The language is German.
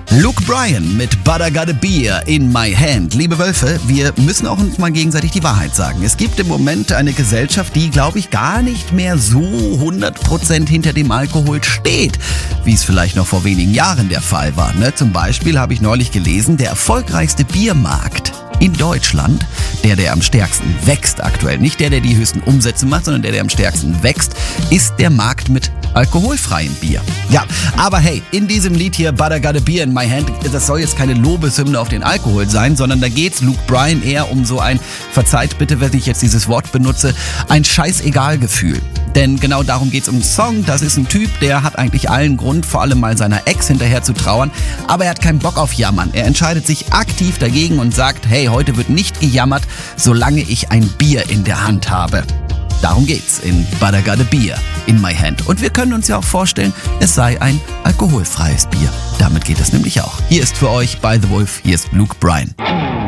Luke Bryan mit But I Got a Beer in My Hand. Liebe Wölfe, wir müssen auch uns mal gegenseitig die Wahrheit sagen. Es gibt im Moment eine Gesellschaft, die, glaube ich, gar nicht mehr so 100% hinter dem Alkohol steht, wie es vielleicht noch vor wenigen Jahren der Fall war. Zum Beispiel habe ich neulich gelesen, der erfolgreichste Biermarkt in Deutschland, der am stärksten wächst aktuell, nicht der die höchsten Umsätze macht, sondern der am stärksten wächst, ist der Markt mit alkoholfreiem Bier. Ja, aber hey, in diesem Lied hier, But I Got a Beer in My Hand, das soll jetzt keine Lobeshymne auf den Alkohol sein, sondern da geht's Luke Bryan eher um so ein, verzeiht bitte, wenn ich jetzt dieses Wort benutze, ein Scheißegal-Gefühl. Denn genau darum geht's um den Song. Das ist ein Typ, der hat eigentlich allen Grund, vor allem mal seiner Ex hinterher zu trauern, aber er hat keinen Bock auf Jammern. Er entscheidet sich aktiv dagegen und sagt, hey, heute wird nicht gejammert, solange ich ein Bier in der Hand habe. Darum geht's in But I Got a Beer in My Hand. Und wir können uns ja auch vorstellen, es sei ein alkoholfreies Bier. Damit geht es nämlich auch. Hier ist für euch By The Wolf, hier ist Luke Bryan.